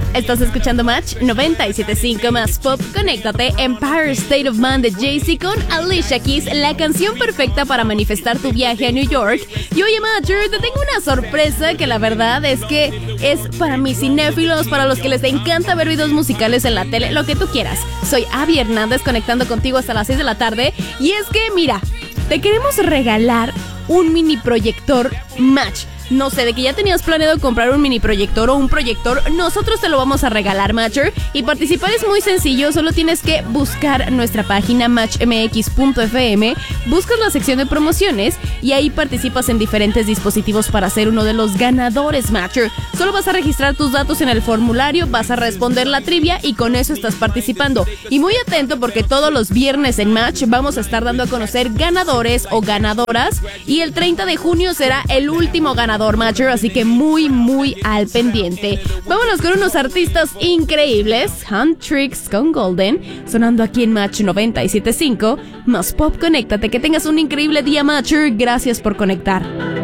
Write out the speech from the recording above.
Estás escuchando Match 97.5 más Pop. Conéctate. Empire State of Mind de Jay-Z con Alicia Keys, la canción perfecta para manifestar tu viaje a New York. Y oye, Matcher, te tengo una sorpresa que la verdad es que es para mis cinéfilos, para los que les encanta ver videos musicales en la tele, lo que tú quieras. Soy Abby Hernández, conectando contigo hasta las 6 de la tarde. Y es que, mira, te queremos regalar un mini proyector Match. No sé, de que ya tenías planeado comprar un mini proyector o un proyector, nosotros te lo vamos a regalar, Matcher. Y participar es muy sencillo, solo tienes que buscar nuestra página matchmx.fm, buscas la sección de promociones y ahí participas en diferentes dispositivos para ser uno de los ganadores, Matcher. Solo vas a registrar tus datos en el formulario, vas a responder la trivia y con eso estás participando. Y muy atento porque todos los viernes en Match vamos a estar dando a conocer ganadores o ganadoras y el 30 de junio será el último ganador, Matcher, así que muy al pendiente. Vámonos con unos artistas increíbles. Huntrix con Golden, sonando aquí en Match 97.5 más Pop. Conéctate, que tengas un increíble día, Matcher. Gracias por conectar.